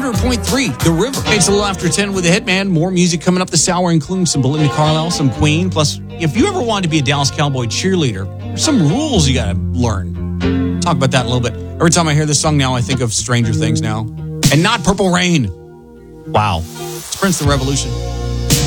100.3, The River. It's a little after 10 with the Hitman. More music coming up this hour, including some Belinda Carlisle, some Queen. Plus, if you ever wanted to be a Dallas Cowboy cheerleader, there's some rules you got to learn. Talk about that in a little bit. Every time I hear this song now, I think of Stranger Things now. And not Purple Rain. Wow. It's Prince the Revolution.